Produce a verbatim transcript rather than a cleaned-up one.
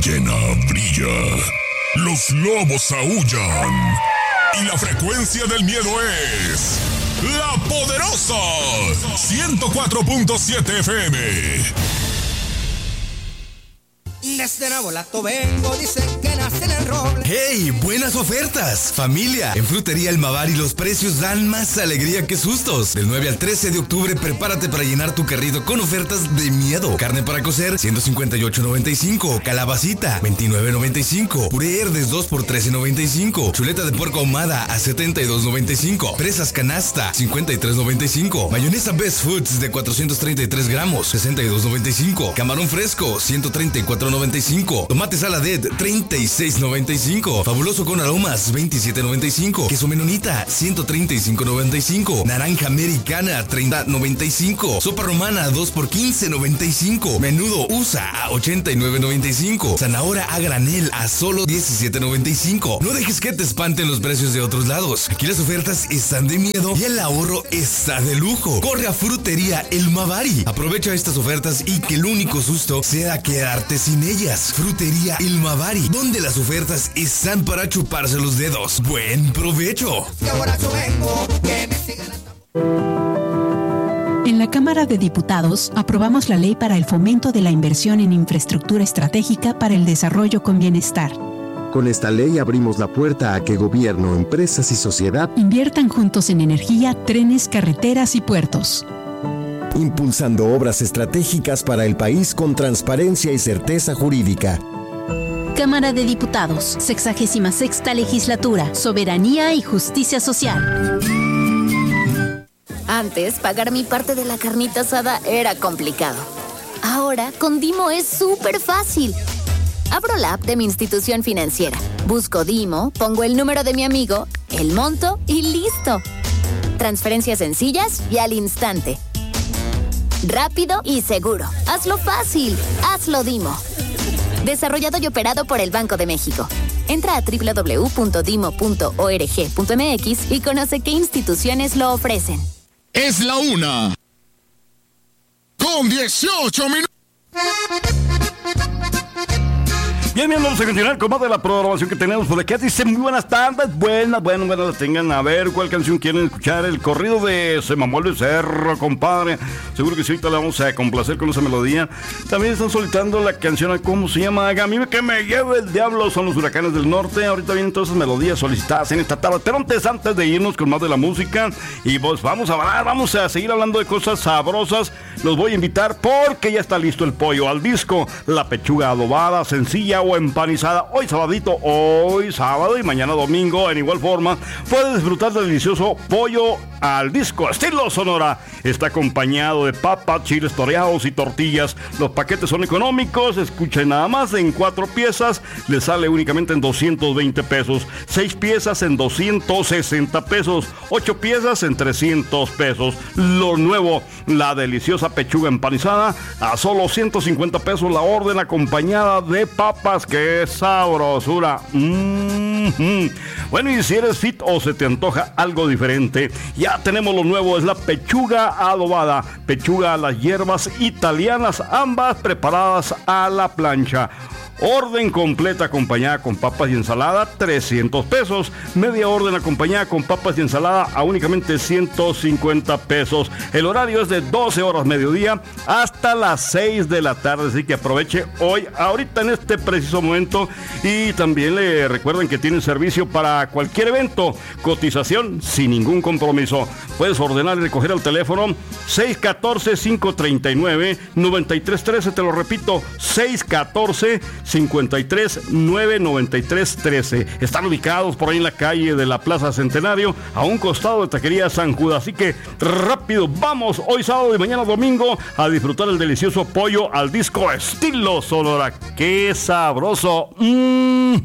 llena brilla, los lobos aúllan y la frecuencia del miedo es La Poderosa ciento cuatro punto siete F M. Desde Nabolato vengo, dicen que nace en el roble. ¡Hey! ¡Buenas ofertas! Familia, en Frutería El Mavari los precios dan más alegría que sustos. Del nueve al trece de octubre, prepárate para llenar tu carrito con ofertas de miedo. Carne para cocer, ciento cincuenta y ocho noventa y cinco. Calabacita, veintinueve noventa y cinco. Puré Herdes dos por trece noventa y cinco. Chuleta de puerco ahumada a setenta y dos noventa y cinco. Fresas canasta, cincuenta y tres noventa y cinco. Mayonesa Best Foods de cuatrocientos treinta y tres gramos, sesenta y dos noventa y cinco. Camarón fresco, ciento treinta y cuatro noventa y cinco. Tomate saladet, treinta y seis noventa y cinco. Fabuloso con aromas, veintisiete noventa y cinco. Queso menonita, ciento treinta y cinco noventa y cinco. Naranja americana, treinta noventa y cinco. Sopa romana, dos por quince noventa y cinco. Menudo USA a ochenta y nueve noventa y cinco. Zanahoria a granel a solo diecisiete noventa y cinco. No dejes que te espanten los precios de otros lados. Aquí las ofertas están de miedo y el ahorro está de lujo. Corre a Frutería El Mavari. Aprovecha estas ofertas y que el único susto sea quedarte sin ellas. Frutería El Mavari, donde las ofertas están para chuparse los dedos. ¡Buen provecho! En la Cámara de Diputados aprobamos la ley para el fomento de la inversión en infraestructura estratégica para el desarrollo con bienestar. Con esta ley abrimos la puerta a que gobierno, empresas y sociedad inviertan juntos en energía, trenes, carreteras y puertos, impulsando obras estratégicas para el país con transparencia y certeza jurídica. Cámara de Diputados, sexagésima sexta legislatura, soberanía y justicia social. Antes, pagar mi parte de la carnita asada era complicado. Ahora, con Dimo es súper fácil. Abro la app de mi institución financiera, busco Dimo, pongo el número de mi amigo, el monto y listo. Transferencias sencillas y al instante. Rápido y seguro. Hazlo fácil. Hazlo Dimo. Desarrollado y operado por el Banco de México. Entra a doble u doble u doble u punto dimo punto org punto m x y conoce qué instituciones lo ofrecen. Es la una con dieciocho minutos. Bien, bien, vamos a continuar con más de la programación que tenemos por aquí. Dice muy buenas tardes, buenas, buenas, buenas las tengan. A ver, ¿cuál canción quieren escuchar? El corrido de Se mamó el becerro, compadre. Seguro que sí, ahorita le vamos a complacer con esa melodía. También están solicitando la canción, ¿cómo se llama? A mí que me lleve el diablo, son los Huracanes del Norte. Ahorita vienen todas esas melodías solicitadas en esta tarde. Pero antes, antes de irnos con más de la música, y pues vamos a hablar, vamos a seguir hablando de cosas sabrosas. Los voy a invitar porque ya está listo el pollo al disco, la pechuga adobada, sencilla o empanizada. Hoy sabadito, hoy sábado y mañana domingo, en igual forma, puedes disfrutar del delicioso pollo al disco estilo Sonora. Está acompañado de papas, chiles toreados y tortillas. Los paquetes son económicos, escuchen nada más, en cuatro piezas le sale únicamente en doscientos veinte pesos, seis piezas en doscientos sesenta pesos, ocho piezas en trescientos pesos. Lo nuevo, la deliciosa pechuga empanizada a solo ciento cincuenta pesos la orden, acompañada de papas. ¡Qué sabrosura! Mm-hmm. Bueno, y si eres fit o se te antoja algo diferente, ya tenemos lo nuevo, es la pechuga adobada, pechuga a las hierbas italianas, ambas preparadas a la plancha. Orden completa acompañada con papas y ensalada, trescientos pesos. Media orden acompañada con papas y ensalada a únicamente ciento cincuenta pesos. El horario es de doce horas mediodía hasta las seis de la tarde. Así que aproveche hoy, ahorita en este preciso momento. Y también le recuerden que tienen servicio para cualquier evento. Cotización sin ningún compromiso. Puedes ordenar y recoger al teléfono seis uno cuatro, cinco tres nueve, nueve tres uno tres. Te lo repito, seis uno cuatro, cincuenta y tres, nueve noventa y tres, trece. Están ubicados por ahí en la calle de la Plaza Centenario, a un costado de Taquería San Judas. Así que rápido, vamos hoy sábado y mañana domingo a disfrutar el delicioso pollo al disco estilo Sonora. ¡Qué sabroso! ¡Mmm!